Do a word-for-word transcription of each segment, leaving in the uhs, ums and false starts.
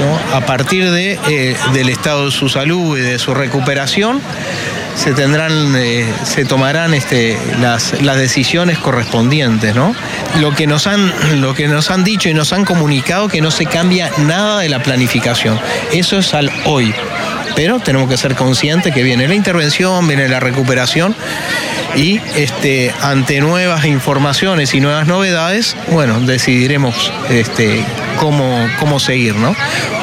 ¿no? A partir de, eh, del estado de su salud y de su recuperación, se tendrán, eh, se tomarán este, las, las decisiones correspondientes, ¿no? Lo que nos han, lo que nos han dicho y nos han comunicado que no se cambia nada de la planificación. Eso es al hoy. Pero tenemos que ser conscientes que viene la intervención, viene la recuperación y este, ante nuevas informaciones y nuevas novedades, bueno, decidiremos este, cómo, cómo seguir, ¿no?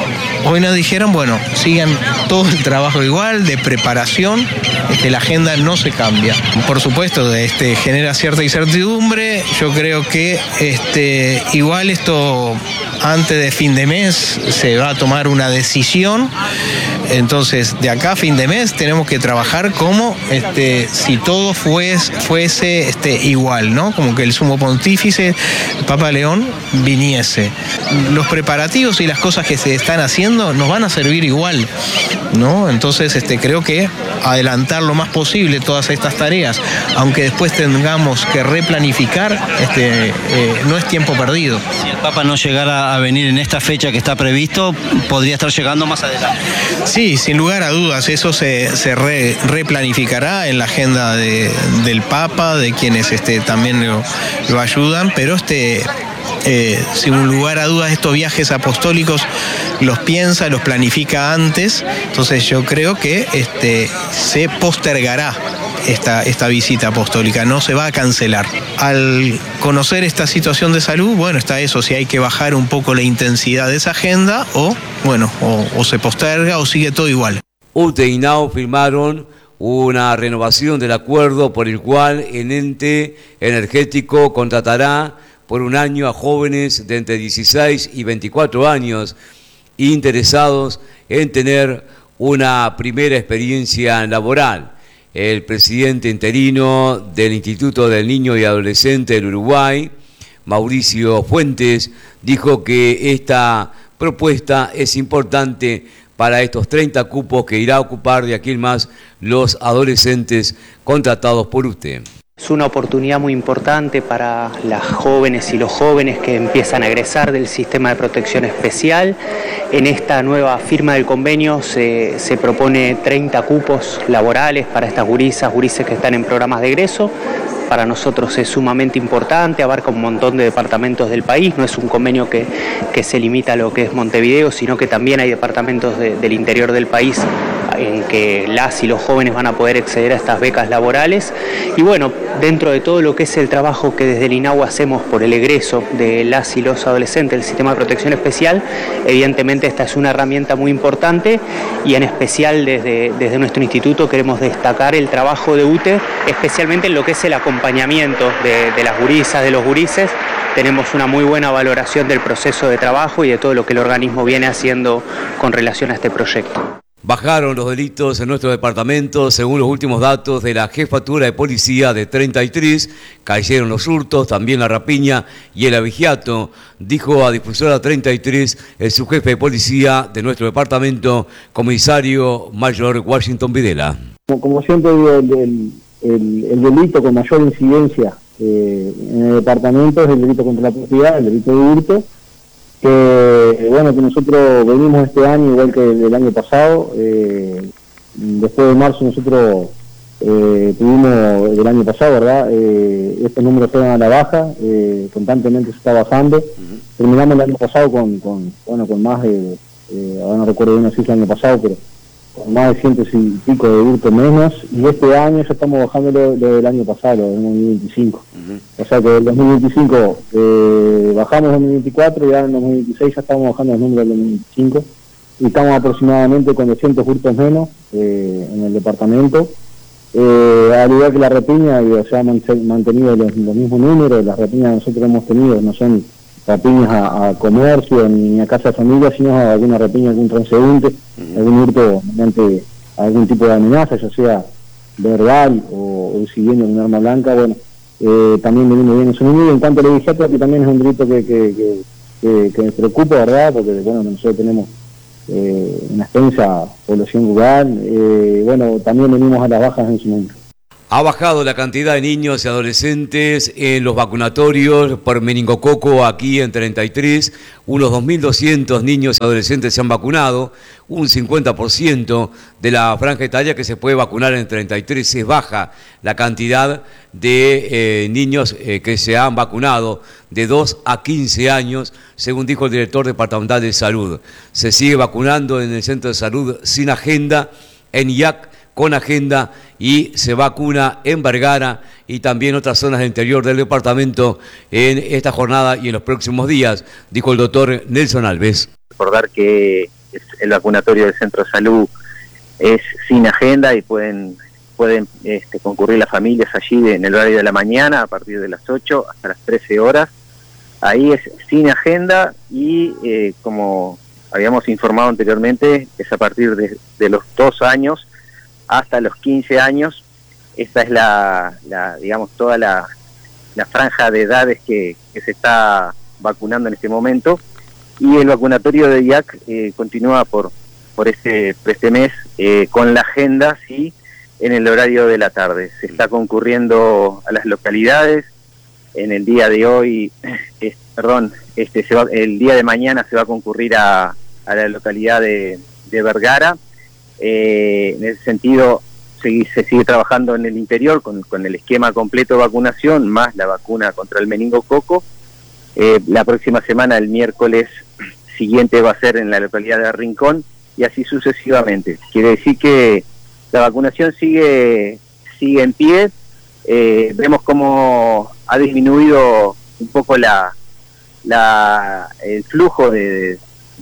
Hoy nos dijeron, bueno, sigan todo el trabajo igual, de preparación, que la agenda no se cambia. Por supuesto, este, genera cierta incertidumbre. Yo creo que este, igual esto, antes de fin de mes, se va a tomar una decisión. Entonces, de acá a fin de mes tenemos que trabajar como este, si todo fuese, fuese este, igual, ¿no? Como que el sumo pontífice, el Papa León, viniese. Los preparativos y las cosas que se están haciendo nos van a servir igual, ¿no? Entonces, este, creo que adelantar lo más posible todas estas tareas, aunque después tengamos que replanificar, este, eh, no es tiempo perdido. Si el Papa no llegara a venir en esta fecha que está previsto, podría estar llegando más adelante. Sí, sin lugar a dudas, eso se, se re, replanificará en la agenda de, del Papa, de quienes este, también lo, lo ayudan, pero este... Eh, sin lugar a dudas estos viajes apostólicos los piensa, los planifica antes, entonces yo creo que este, se postergará esta, esta visita apostólica, no se va a cancelar. Al conocer esta situación de salud, bueno, está eso, si hay que bajar un poco la intensidad de esa agenda o, bueno, o, o se posterga o sigue todo igual. U T E y N A U firmaron una renovación del acuerdo por el cual el ente energético contratará por un año a jóvenes de entre dieciséis y veinticuatro años interesados en tener una primera experiencia laboral. El presidente interino del Instituto del Niño y Adolescente del Uruguay, Mauricio Fuentes, dijo que esta propuesta es importante para estos treinta cupos que irá a ocupar de aquí en más los adolescentes contratados por usted. Es una oportunidad muy importante para las jóvenes y los jóvenes que empiezan a egresar del sistema de protección especial. En esta nueva firma del convenio se, se propone treinta cupos laborales para estas gurisas, gurises que están en programas de egreso. Para nosotros es sumamente importante, abarca un montón de departamentos del país, no es un convenio que, que se limita a lo que es Montevideo, sino que también hay departamentos de, del interior del país en que las y los jóvenes van a poder acceder a estas becas laborales. Y bueno, dentro de todo lo que es el trabajo que desde el I N A U hacemos por el egreso de las y los adolescentes del sistema de protección especial, evidentemente esta es una herramienta muy importante y en especial desde, desde nuestro instituto queremos destacar el trabajo de U T E, especialmente en lo que es el acompañamiento de, de las gurisas, de los gurises. Tenemos una muy buena valoración del proceso de trabajo y de todo lo que el organismo viene haciendo con relación a este proyecto. Bajaron los delitos en nuestro departamento, según los últimos datos de la Jefatura de Policía de treinta y tres, cayeron los hurtos, también la rapiña y el abigeato, dijo a Difusora treinta y tres el subjefe de policía de nuestro departamento, comisario mayor Washington Videla. Como, como siempre digo, el, el, el, el delito con mayor incidencia eh, en el departamento es el delito contra la propiedad, el delito de hurto, que bueno, que nosotros venimos este año igual que el, el año pasado. Eh, después de marzo nosotros eh, tuvimos el año pasado, ¿verdad? Eh, estos números fueron a la baja, eh, constantemente se está bajando. Uh-huh. Terminamos el año pasado con, con bueno, con más de, eh, ahora no recuerdo bien la cifra el año pasado, pero con más de ciento y pico de hurto menos, y este año ya estamos bajando lo, lo del año pasado, lo del dos mil veinticinco. Uh-huh. O sea que el dos mil veinticinco eh, bajamos el dos mil veinticuatro y ahora en el dos mil veintiséis ya estamos bajando los números del dos mil veinticinco y estamos aproximadamente con doscientos hurtos menos eh, en el departamento. Eh, al igual que la rapiña, se han mantenido los, los mismos números. Las rapiñas que nosotros hemos tenido no son rapiñas a, a comercio ni a casa de familia, sino a alguna rapiña, algún transeúnte, uh-huh. algún hurto mediante algún tipo de amenaza, ya sea verbal o, o siguiendo un arma blanca. Bueno, eh, también venimos bien en su número. En cuanto a la vigilancia, que también es un delito que, que, que, que, que me preocupa, ¿verdad? Porque bueno, nosotros tenemos eh, una extensa población rural. Eh, bueno, también venimos a las bajas en su número. Ha bajado la cantidad de niños y adolescentes en los vacunatorios por meningococo aquí en treinta y tres. Unos dos mil doscientos niños y adolescentes se han vacunado. Un cincuenta por ciento de la franja etaria que se puede vacunar en treinta y tres. Es baja la cantidad de eh, niños eh, que se han vacunado de dos a quince años, según dijo el director departamental de salud. Se sigue vacunando en el centro de salud sin agenda, en I A C con agenda, y se vacuna en Vergara y también otras zonas del interior del departamento en esta jornada y en los próximos días, dijo el doctor Nelson Alves. Recordar que el vacunatorio del Centro de Salud es sin agenda y pueden pueden este, concurrir las familias allí en el horario de la mañana a partir de las ocho hasta las trece horas. Ahí es sin agenda y eh, como habíamos informado anteriormente, es a partir de, de los dos años hasta los quince años. Esta es la, la digamos, toda la, la franja de edades que, que se está vacunando en este momento, y el vacunatorio de I A C eh, continúa por, por, este, por este mes eh, con la agenda, sí, en el horario de la tarde. Se está concurriendo a las localidades. En el día de hoy, eh, perdón, este, se va, el día de mañana se va a concurrir a, a la localidad de, de Vergara. Eh, en ese sentido se, se sigue trabajando en el interior con, con el esquema completo de vacunación más la vacuna contra el meningococo. Eh, la próxima semana, el miércoles siguiente, va a ser en la localidad de Rincón y así sucesivamente. Quiere decir que la vacunación sigue sigue en pie. Eh, vemos cómo ha disminuido un poco la, la el flujo de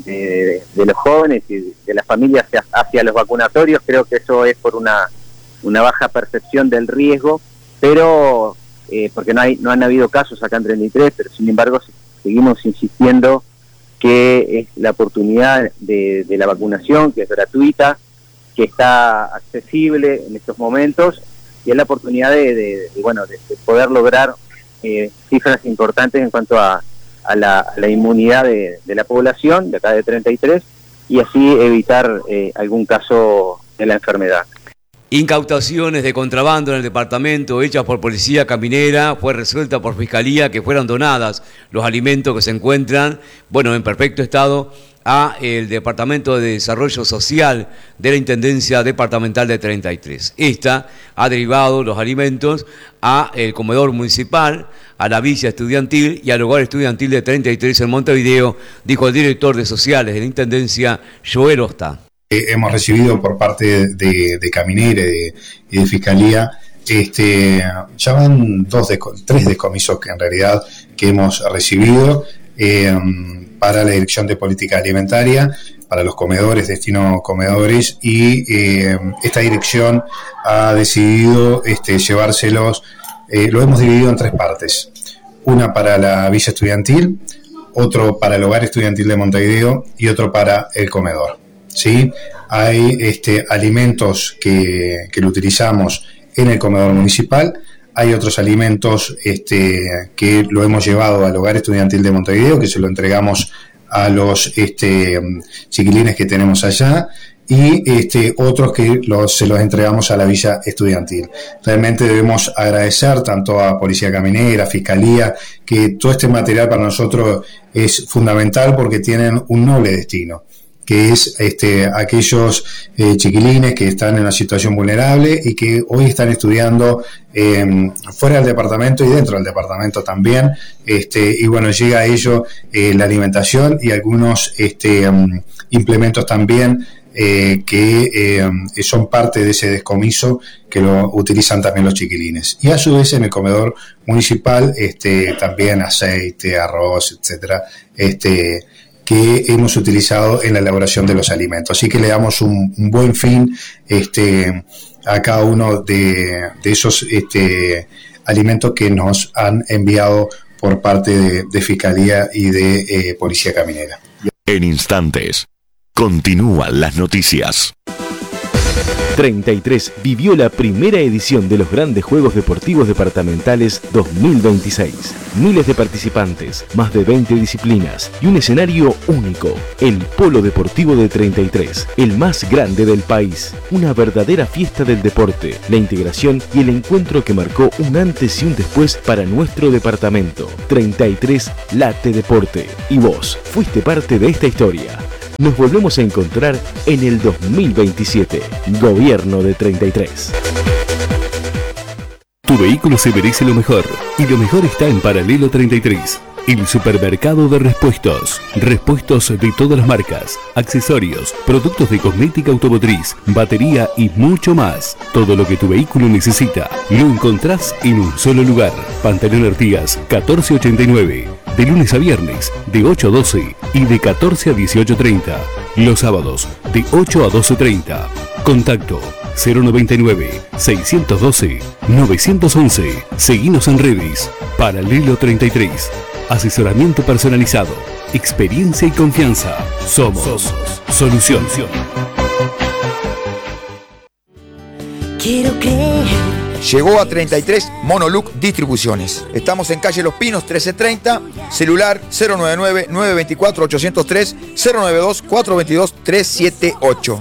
De, de los jóvenes y de las familias hacia, hacia los vacunatorios. Creo que eso es por una una baja percepción del riesgo, pero eh, porque no hay no han habido casos acá en treinta y tres, pero sin embargo seguimos insistiendo que es la oportunidad de, de la vacunación, que es gratuita, que está accesible en estos momentos, y es la oportunidad de, de, de bueno de, de poder lograr eh, cifras importantes en cuanto a A la, a la inmunidad de, de la población de acá de treinta y tres, y así evitar eh, algún caso de la enfermedad. Incautaciones de contrabando en el departamento hechas por Policía Caminera. Fue resuelta por Fiscalía que fueran donadas los alimentos que se encuentran, bueno, en perfecto estado, a el Departamento de Desarrollo Social de la Intendencia Departamental de treinta y tres. Esta ha derivado los alimentos a el comedor municipal, a la villa estudiantil y al hogar estudiantil de treinta y tres en Montevideo, dijo el director de Sociales de la Intendencia, Joel Osta. Eh, hemos recibido por parte de, de Caminera y de, y de Fiscalía, este, ya van dos deco, tres decomisos que en realidad que hemos recibido eh, para la Dirección de Política Alimentaria, para los comedores, destino comedores, y eh, esta dirección ha decidido este, llevárselos, eh, lo hemos dividido en tres partes, una para la villa estudiantil, otro para el hogar estudiantil de Montevideo y otro para el comedor. ¿Sí? Hay este, alimentos que, que lo utilizamos en el comedor municipal, hay otros alimentos este, que lo hemos llevado al hogar estudiantil de Montevideo, que se lo entregamos a los este, chiquilines que tenemos allá, y este, otros que los, se los entregamos a la villa estudiantil. Realmente debemos agradecer tanto a Policía Caminera, Fiscalía, que todo este material para nosotros es fundamental porque tienen un noble destino, que es este, aquellos eh, chiquilines que están en una situación vulnerable y que hoy están estudiando eh, fuera del departamento y dentro del departamento también, este, y bueno, llega a ello eh, la alimentación y algunos este, um, implementos también eh, que eh, son parte de ese descomiso que lo utilizan también los chiquilines. Y a su vez en el comedor municipal este, también aceite, arroz, etcétera, este que hemos utilizado en la elaboración de los alimentos. Así que le damos un, un buen fin este, a cada uno de, de esos este, alimentos que nos han enviado por parte de, de Fiscalía y de eh, Policía Caminera. En instantes, continúan las noticias. treinta y tres vivió la primera edición de los Grandes Juegos Deportivos Departamentales dos mil veintiséis. Miles de participantes, más de veinte disciplinas y un escenario único. El Polo Deportivo de treinta y tres, el más grande del país. Una verdadera fiesta del deporte, la integración y el encuentro que marcó un antes y un después para nuestro departamento. treinta y tres Late Deporte. Y vos fuiste parte de esta historia. Nos volvemos a encontrar en el dos mil veintisiete. Gobierno de treinta y tres. Tu vehículo se merece lo mejor, y lo mejor está en Paralelo treinta y tres. El supermercado de repuestos. Repuestos de todas las marcas, accesorios, productos de cosmética automotriz, batería y mucho más. Todo lo que tu vehículo necesita lo encontrás en un solo lugar. Pantalón Artigas catorce ochenta y nueve. De lunes a viernes, de ocho a doce y de catorce a dieciocho treinta. Los sábados, de ocho a doce treinta. Contacto cero noventa y nueve, seiscientos doce, novecientos once. Seguinos en redes. Paralelo treinta y tres. Asesoramiento personalizado, experiencia y confianza. Somos, Somos. Solución. Quiero creer. Llegó a treinta y tres Monoluc Distribuciones. Estamos en calle Los Pinos trece treinta, celular cero nueve nueve, nueve dos cuatro, ocho cero tres, cero nueve dos, cuatro dos dos, tres siete ocho.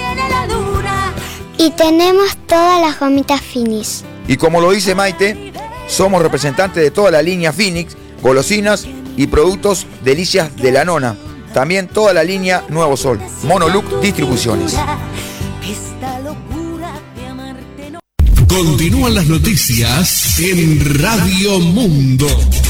Y tenemos todas las gomitas Finis. Y como lo dice Maite, somos representantes de toda la línea Phoenix, golosinas y productos delicias de la nona. También toda la línea Nuevo Sol. Monoluc Distribuciones. Continúan las noticias en Radio Mundo.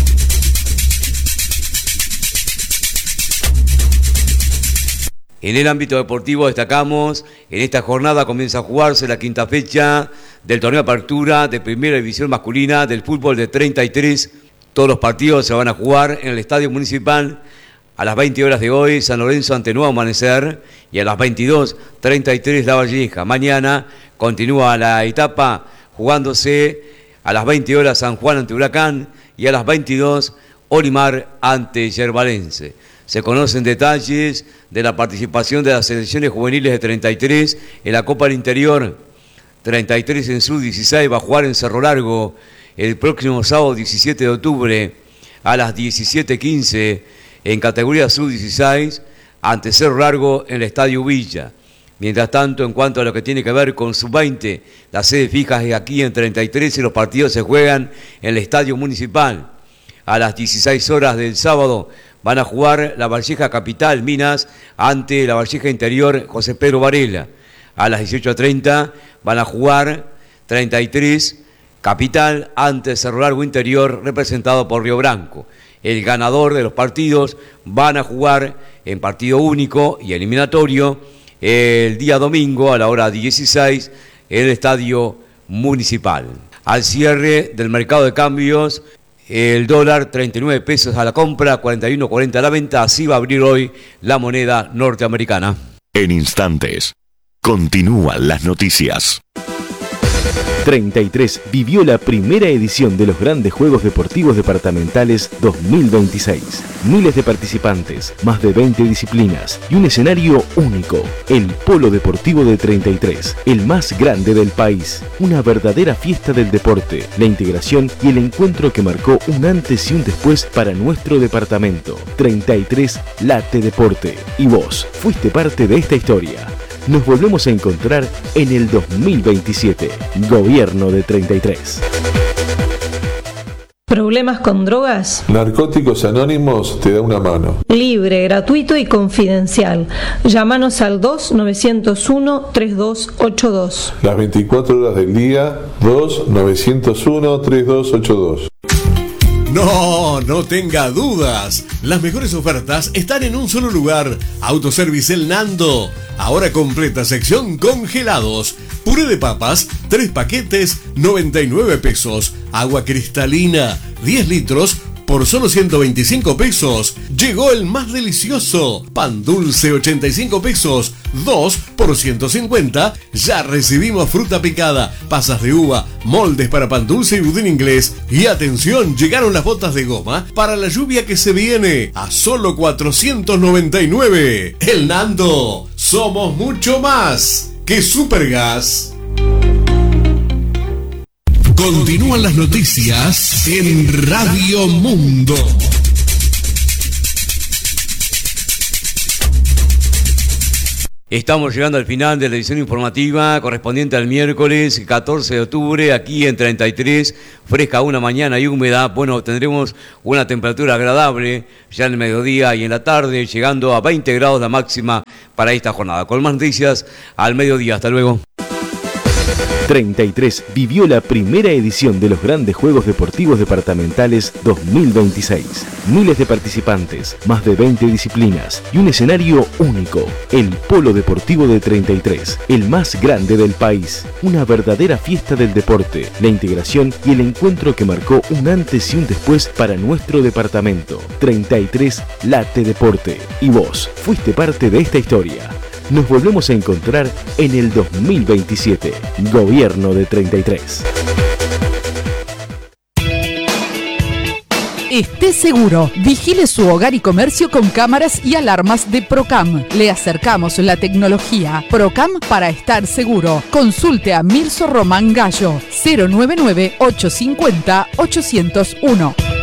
En el ámbito deportivo destacamos, en esta jornada comienza a jugarse la quinta fecha del torneo de apertura de Primera División Masculina del fútbol de treinta y tres. Todos los partidos se van a jugar en el Estadio Municipal a las veinte horas de hoy, San Lorenzo ante Nuevo Amanecer, y a las veintidós treinta y tres La Valleja. Mañana continúa la etapa jugándose a las veinte horas San Juan ante Huracán y a las veintidós Olimar ante Yerbalense. Se conocen detalles de la participación de las selecciones juveniles de treinta y tres en la Copa del Interior. treinta y tres en sub dieciséis va a jugar en Cerro Largo el próximo sábado diecisiete de octubre a las diecisiete quince en categoría sub dieciséis ante Cerro Largo en el Estadio Villa. Mientras tanto, en cuanto a lo que tiene que ver con sub veinte, la sede fija es aquí en treinta y tres y los partidos se juegan en el Estadio Municipal. A las dieciséis horas del sábado van a jugar la Valleja Capital Minas ante la Valleja Interior José Pedro Varela. A las dieciocho treinta van a jugar treinta y tres Capital ante Cerro Largo Interior representado por Río Branco. El ganador de los partidos van a jugar en partido único y eliminatorio el día domingo a la hora dieciséis en el Estadio Municipal. Al cierre del mercado de cambios, el dólar treinta y nueve pesos a la compra, cuarenta y uno cuarenta a la venta. Así va a abrir hoy la moneda norteamericana. En instantes, continúan las noticias. treinta y tres vivió la primera edición de los Grandes Juegos Deportivos Departamentales dos mil veintiséis. Miles de participantes, más de veinte disciplinas y un escenario único. El Polo Deportivo de treinta y tres, el más grande del país. Una verdadera fiesta del deporte, la integración y el encuentro que marcó un antes y un después para nuestro departamento. treinta y tres Late Deporte. Y vos fuiste parte de esta historia. Nos volvemos a encontrar en el dos mil veintisiete. Gobierno de treinta y tres. ¿Problemas con drogas? Narcóticos Anónimos te da una mano. Libre, gratuito y confidencial. Llámanos al dos nueve cero uno, tres dos ocho dos. Las veinticuatro horas del día, dos nueve cero uno, tres dos ocho dos. No, no tenga dudas. Las mejores ofertas están en un solo lugar. Autoservice El Nando. Ahora completa sección congelados. Puré de papas, tres paquetes, noventa y nueve pesos. Agua cristalina, diez litros, por solo ciento veinticinco pesos. Llegó el más delicioso. Pan dulce, ochenta y cinco pesos. dos por ciento cincuenta. Ya recibimos fruta picada, pasas de uva, moldes para pan dulce y budín inglés. Y atención, llegaron las botas de goma para la lluvia que se viene a solo cuatrocientos noventa y nueve. El Nando, somos mucho más. que Supergas. Continúan las noticias en Radio Mundo. Estamos llegando al final de la edición informativa correspondiente al miércoles catorce de octubre, aquí en treinta y tres, fresca una mañana y húmeda. Bueno, tendremos una temperatura agradable ya en el mediodía y en la tarde, llegando a veinte grados la máxima para esta jornada. Con más noticias al mediodía. Hasta luego. treinta y tres vivió la primera edición de los Grandes Juegos Deportivos Departamentales dos mil veintiséis. Miles de participantes, más de veinte disciplinas y un escenario único. El Polo Deportivo de treinta y tres, el más grande del país. Una verdadera fiesta del deporte, la integración y el encuentro que marcó un antes y un después para nuestro departamento. treinta y tres late deporte. Y vos fuiste parte de esta historia. Nos volvemos a encontrar en el dos mil veintisiete. Gobierno de treinta y tres. Esté seguro, vigile su hogar y comercio con cámaras y alarmas de Procam. Le acercamos la tecnología. Procam para estar seguro. Consulte a Mirso Román Gallo, cero nueve nueve, ocho cinco cero, ocho cero uno.